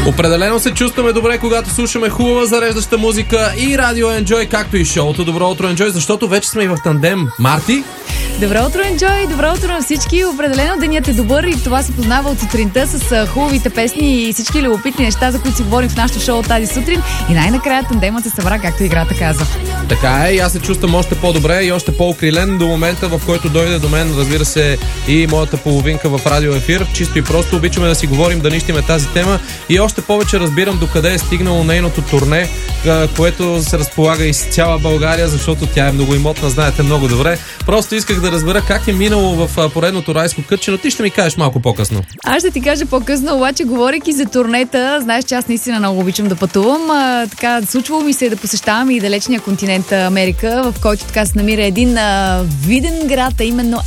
Определено се чувстваме добре, когато слушаме хубава зареждаща музика и радио Enjoy, както и шоуто Добро утро Enjoy, защото вече сме и в тандем. Марти? Добро утро, Enjoy! Добро утро на всички! Определено денят е добър и това се познава от сутринта с хубавите песни и всички любопитни неща, за които си говорим в нашото шоу тази сутрин. И най-накрая тандемът се събра, както играта каза. Така е, и аз се чувствам още по-добре и още по-укрилен до момента, в който дойде до мен, разбира се, и моята половинка в радио ефир. Чисто и просто обичаме да си говорим, да нищиме тази тема и още повече разбирам докъде е стигнало нейното турне, което се разполага из цяла България, защото тя е много имотна, знаете много добре. Просто исках да разбера как е минало в поредното райско кътче, но ти ще ми кажеш малко по-късно. Аз ще ти кажа по-късно, обаче говорейки за турнета, знаеш, че аз наистина много обичам да пътувам. Така, случвало ми се да посещавам и далечния континент Америка, в който така се намира един виден град, а именно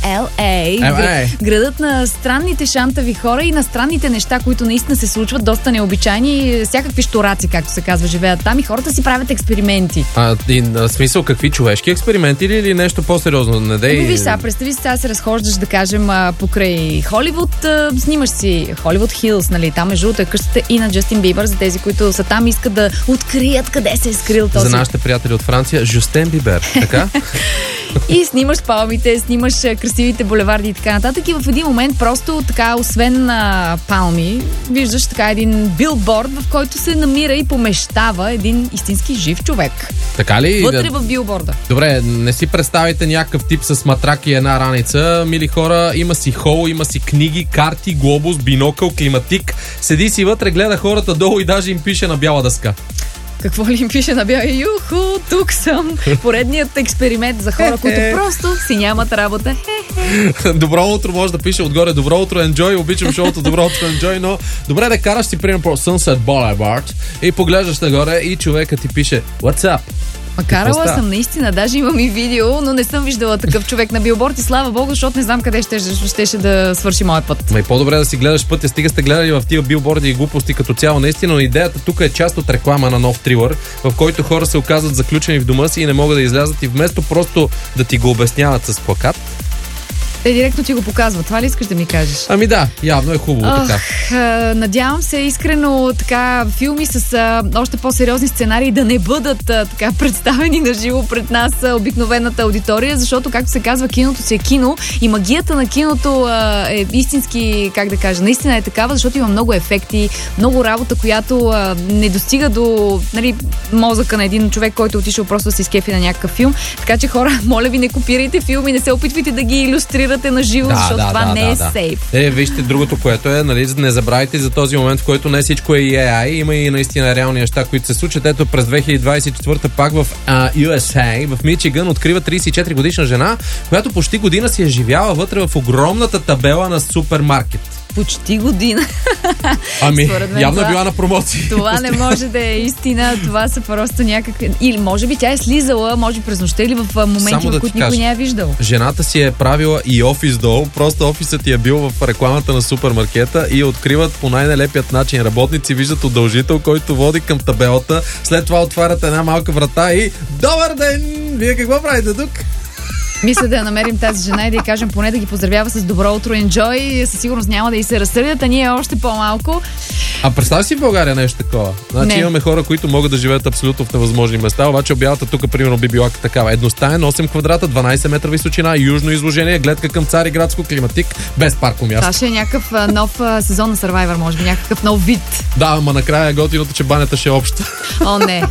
LA. Градът на странните шантави хора и на странните неща, които наистина се случват, доста необичайни, всякакви щураци, както се казва, живеят там и хората си правят експерименти. В смисъл, какви човешки експерименти или нещо по-сериозно? Представи си, сега се разхождаш, да кажем, покрай Холивуд, снимаш си Холивуд Хилс, нали, там е жълта къщата и на Джастин Бибър, за тези, които са там, искат да открият къде се е скрил този. За нашите приятели от Франция, Жустен Бибер, така? И снимаш палмите, снимаш красивите булеварди и така нататък и в един момент просто така, освен палми, виждаш така един билборд, в който се намира и помещава един истински жив човек. Така ли? Вътре в билборда. Добре, не си представите някакъв тип с матрак и една раница. Мили хора, има си хол, има си книги, карти, глобус, бинокъл, климатик. Седи си вътре, гледа хората долу и даже им пише на бяла дъска. Какво ли им пише на бяла? Юху, тук съм. Поредният експеримент за хора, които просто си нямат работа. Добро утро може да пише отгоре. Добро утро, Enjoy. Обичам шоуто Добро утро, Enjoy, но добре да караш си, примерно, по Sunset Boulevard и поглеждаш нагоре и човека ти пише What's up? Карала съм наистина, даже имам и видео, но не съм виждала такъв човек на билборд и слава богу, защото не знам къде ще да свърши моят път. Ма и по-добре да си гледаш пътя, стига сте гледали в тия билборди и глупости като цяло, наистина, но идеята тук е част от реклама на нов трилър, в който хора се оказват заключени в дома си и не могат да излязат и вместо просто да ти го обясняват с плакат, те директно ти го показват. Това ли искаш да ми кажеш? Ами да, явно е хубаво така. Надявам се искрено така филми с още по-сериозни сценарии да не бъдат така представени на живо пред нас, обикновената аудитория, защото, както се казва, киното си е кино и магията на киното е истински, как да кажа, наистина е такава, защото има много ефекти, много работа, която не достига до, нали, мозъка на един човек, който отишъл просто да се изкефи на някакъв филм. Така че, хора, моля ви, не копирайте филми, не се опитвайте да ги илюстрирате на живо, защото това не е сейф. Вижте другото, което е, нали, не забравяйте за този момент, в който не всичко е AI, има и наистина реални неща, които се случат. Ето през 2024 пак в USA, в Мичиган, открива 34 годишна жена, която почти година си е живяла вътре в огромната табела на супермаркет. Почти година. Ами, явно е била на промоции. Това не може да е истина, това са просто някакви... Или може би тя е слизала, може би през нощта или в моменти, в които никой не е виждал. Жената си е правила и офис долу, просто офисът ти е бил в рекламата на супермаркета и откриват по най-нелепият начин. Работници виждат удължител, който води към табелата, след това отварят една малка врата и добър ден! Вие какво правите тук? Мисля да я намерим тази жена и да й кажем поне да ги поздравява с добро утро, Enjoy. Със сигурност няма да й се разсърдят, а ние още по-малко. А представи си в България нещо такова. Значи имаме хора, които могат да живеят абсолютно в невъзможни места, обаче обявата тук, примерно, би била такава. Едностаен, 8 квадрата, 12 метра височина, южно изложение, гледка към Цариградско, климатик, без парко място. Това ще е някакъв нов сезон на Survivor, може би, някакъв нов вид. Да, ама накрая е готиното, че банята ще е обща. О, не.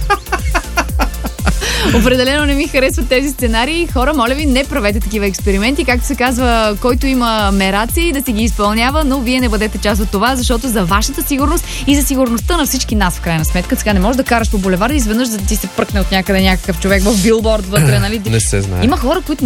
Определено не ми харесват тези сценарии. Хора, моля ви, не правете такива експерименти. Както се казва, който има мераци, да си ги изпълнява, но вие не бъдете част от това, защото за вашата сигурност и за сигурността на всички нас, в крайна сметка, сега не можеш да караш по булеварда и изведнъж да ти се пръкне от някъде някакъв човек в билборд вътре, нали? Не се знае. Има хора, които